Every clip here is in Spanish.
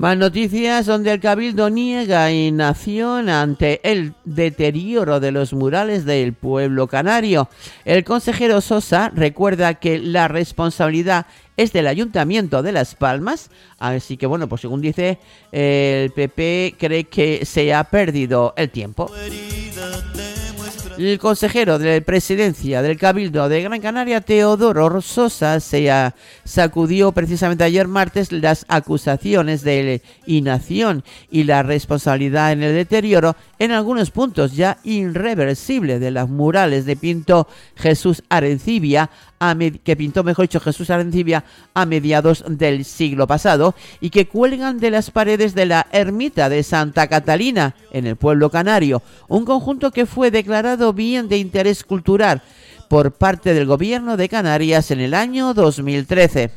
Más noticias donde el Cabildo niega inacción ante el deterioro de los murales del pueblo canario. El consejero Sosa recuerda que la responsabilidad es del Ayuntamiento de Las Palmas, así que bueno, pues según dice, el PP cree que se ha perdido el tiempo. El consejero de la presidencia del Cabildo de Gran Canaria, Teodoro Sosa, se sacudió precisamente ayer martes las acusaciones de inacción y la responsabilidad en el deterioro en algunos puntos ya irreversible de los murales de Jesús Arencibia, que pintó, mejor dicho, Jesús Arencibia a mediados del siglo pasado y que cuelgan de las paredes de la ermita de Santa Catalina en el pueblo canario, un conjunto que fue declarado bien de interés cultural por parte del gobierno de Canarias en el año 2013.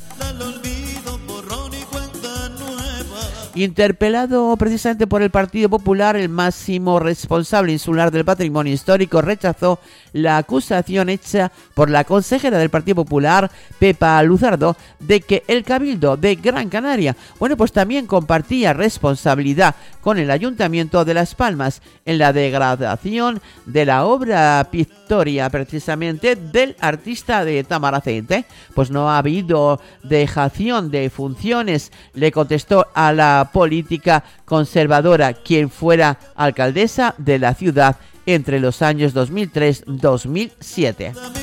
Interpelado precisamente por el Partido Popular, el máximo responsable insular del patrimonio histórico rechazó la acusación hecha por la consejera del Partido Popular, Pepa Luzardo, de que el Cabildo de Gran Canaria, bueno, pues también compartía responsabilidad con el Ayuntamiento de Las Palmas en la degradación de la obra pictórica precisamente del artista de Tamaracente. Pues no ha habido dejación de funciones, le contestó a la política conservadora quien fuera alcaldesa de la ciudad entre los años 2003-2007.